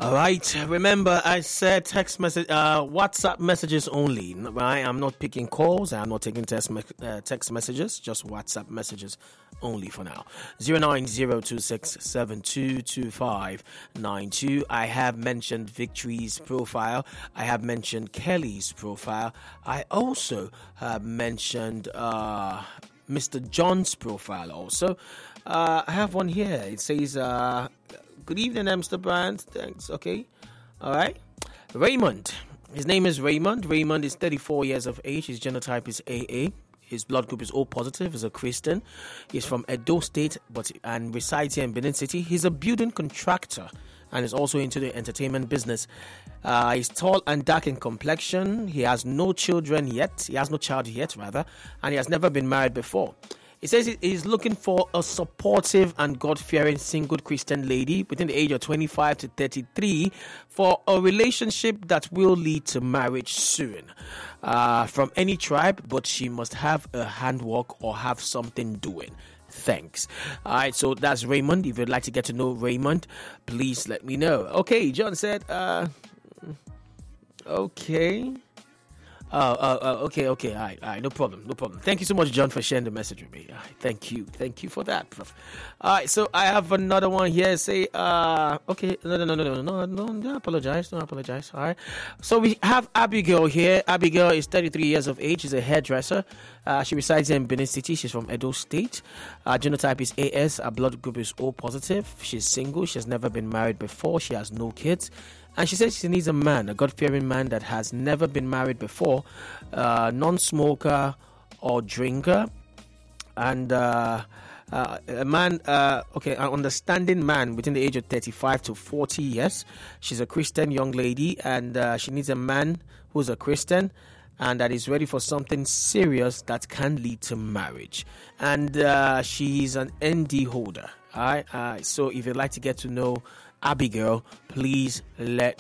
All right. Remember, I said WhatsApp messages only. Right? I'm not picking calls. I'm not taking text messages. Just WhatsApp messages only for now. 09026722592. I have mentioned Victory's profile. I have mentioned Kelly's profile. I also have mentioned Mr. John's profile. Also, I have one here. It says. Good evening, Mr. Brand. Thanks. Okay. All right. Raymond. His name is Raymond. Raymond is 34 years of age. His genotype is AA. His blood group is O positive. He's a Christian. He's from Edo State and resides here in Benin City. He's a building contractor and is also into the entertainment business. He's tall and dark in complexion. He has no children yet. He has no child yet, rather. And he has never been married before. He says he's looking for a supportive and God-fearing single Christian lady within the age of 25 to 33 for a relationship that will lead to marriage soon. From any tribe, but she must have a handwork or have something doing. Thanks. All right, so that's Raymond. If you'd like to get to know Raymond, please let me know. Okay, John said, okay. Okay. All right, no problem. Thank you so much, John, for sharing the message with me. Thank you for that, Prof. All right, so I have another one here. Say, okay, no, don't apologize. All right, so we have Abigail here. Abigail is 33 years of age. She's a hairdresser. She resides in Benin City. She's from Edo State. Genotype is AS. Her blood group is O positive. She's single. She has never been married before. She has no kids. And she says she needs a man, a God-fearing man that has never been married before, non-smoker or drinker, and a man, an understanding man within the age of 35 to 40 years. She's a Christian young lady, and she needs a man who's a Christian and that is ready for something serious that can lead to marriage. And she's an ND holder. All right. So if you'd like to get to know Abigail, please let